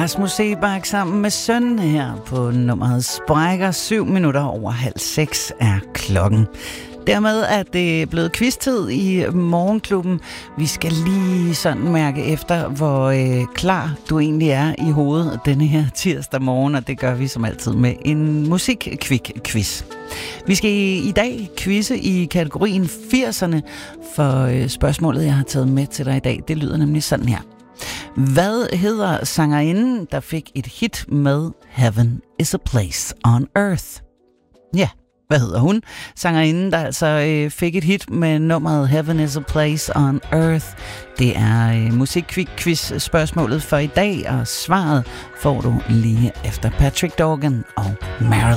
Rasmus Seebach sammen med søn her på nummeret Sprækker. 6:07 er klokken. Dermed er det blevet quiz-tid i Morgenklubben. Vi skal lige sådan mærke efter, hvor klar du egentlig er i hovedet denne her tirsdag morgen, og det gør vi som altid med en musik-quiz. Vi skal i dag quizze i kategorien 80'erne, for spørgsmålet, jeg har taget med til dig i dag, det lyder nemlig sådan her. Hvad hedder sangerinden, der fik et hit med Heaven is a Place on Earth? Ja, hvad hedder hun? Sangerinden, der altså fik et hit med nummeret Heaven is a Place on Earth. Det er musikquiz-spørgsmålet for i dag, og svaret får du lige efter Patrick Dorgan og Marilyn.